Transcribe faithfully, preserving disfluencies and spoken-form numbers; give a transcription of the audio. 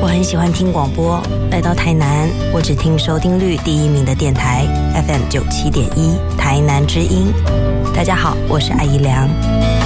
很喜欢听广播，来到台南，我只听收听率第一名的电台 F M 九七点一台南之音。大家好，我是艾怡良。